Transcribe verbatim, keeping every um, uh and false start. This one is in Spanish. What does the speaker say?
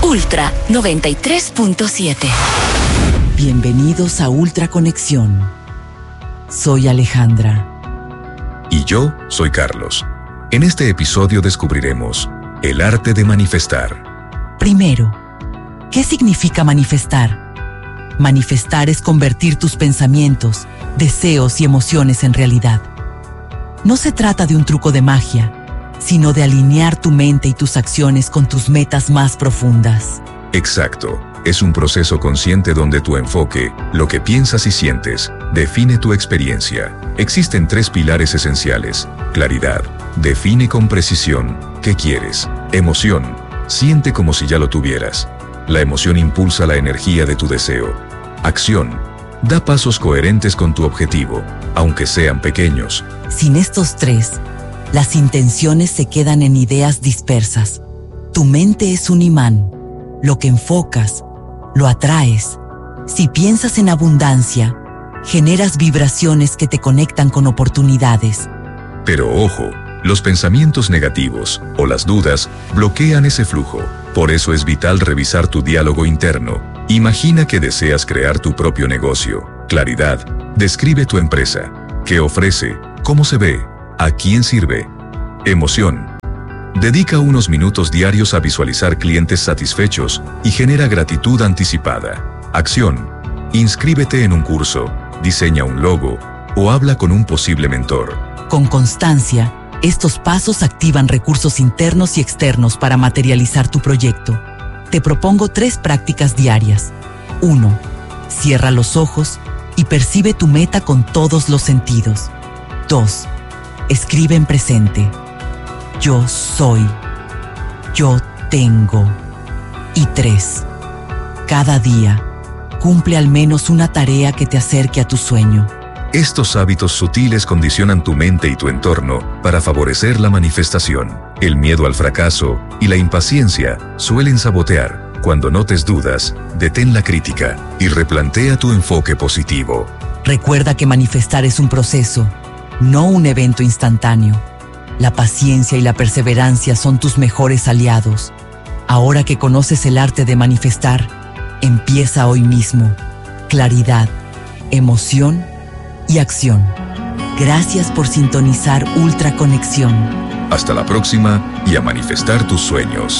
Ultra noventa y tres punto siete. Bienvenidos a Ultra Conexión. Soy Alejandra. Y yo soy Carlos. En este episodio descubriremos el arte de manifestar. Primero, ¿qué significa manifestar? Manifestar es convertir tus pensamientos, deseos y emociones en realidad. No se trata de un truco de magia, sino de alinear tu mente y tus acciones con tus metas más profundas. Exacto. Es un proceso consciente donde tu enfoque, lo que piensas y sientes, define tu experiencia. Existen tres pilares esenciales. Claridad. Define con precisión qué quieres. Emoción. Siente como si ya lo tuvieras. La emoción impulsa la energía de tu deseo. Acción. Da pasos coherentes con tu objetivo, aunque sean pequeños. Sin estos tres, las intenciones se quedan en ideas dispersas. Tu mente es un imán. Lo que enfocas, lo atraes. Si piensas en abundancia, generas vibraciones que te conectan con oportunidades. Pero ojo, los pensamientos negativos o las dudas bloquean ese flujo. Por eso es vital revisar tu diálogo interno. Imagina que deseas crear tu propio negocio. Claridad. Describe tu empresa. ¿Qué ofrece? ¿Cómo se ve? ¿A quién sirve? Emoción. Dedica unos minutos diarios a visualizar clientes satisfechos y genera gratitud anticipada. Acción. Inscríbete en un curso, diseña un logo o habla con un posible mentor. Con constancia, estos pasos activan recursos internos y externos para materializar tu proyecto. Te propongo tres prácticas diarias. uno. Cierra los ojos y percibe tu meta con todos los sentidos. dos. Escribe en presente. Yo soy. Yo tengo. Y tres. Cada día, cumple al menos una tarea que te acerque a tu sueño. Estos hábitos sutiles condicionan tu mente y tu entorno para favorecer la manifestación. El miedo al fracaso y la impaciencia suelen sabotear. Cuando notes dudas, detén la crítica y replantea tu enfoque positivo. Recuerda que manifestar es un proceso, no un evento instantáneo. La paciencia y la perseverancia son tus mejores aliados. Ahora que conoces el arte de manifestar, empieza hoy mismo. Claridad, emoción y acción. Gracias por sintonizar Ultra Conexión. Hasta la próxima y a manifestar tus sueños.